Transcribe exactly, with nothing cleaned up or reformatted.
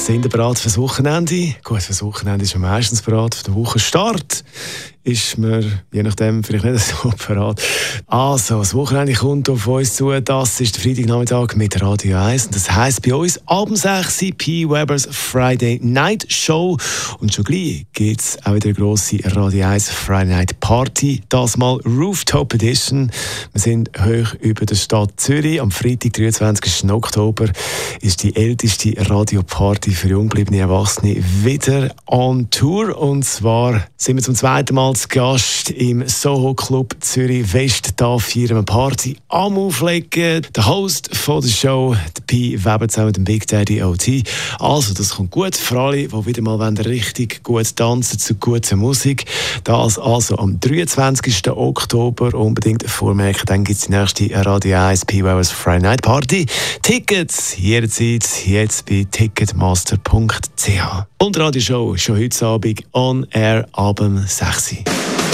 sind ihr bereit fürs Wochenende? Gut, fürs Wochenende ist man meistens bereit. Für den Wochenstart ist man, je nachdem, vielleicht nicht so bereit. Also, das Wochenende kommt auf uns zu. Das ist der Freitagnachmittag mit Radio eins. Und das heisst bei uns ab sechs Uhr P. Webers Friday Night Show. Und schon gleich gibt es auch wieder eine grosse Radio eins Friday Night Party. Das mal Rooftop Edition. Wir sind hoch über der Stadt Zürich. Am Freitag, dreiundzwanzigsten Oktober, ist die älteste Radioparty für junggebliebene Erwachsene wieder on Tour. Und zwar sind wir zum zweiten Mal zu Gast im Soho Club Zürich West. Da feiern wir Party am Auflegen. Der Host von der Show, der P. Weber, zusammen mit dem Big Daddy O T. Also, das kommt gut für alle, die wieder mal richtig gut tanzen zu guter Musik. Das also am dreiundzwanzigsten Oktober. Unbedingt vormerken, dann gibt es die nächste Radio eins P. Webers Friday Night Party. Tickets jederzeit jetzt bei ticketmaster punkt c h. Und die Radioshow schon heute Abend on air ab sechs Uhr.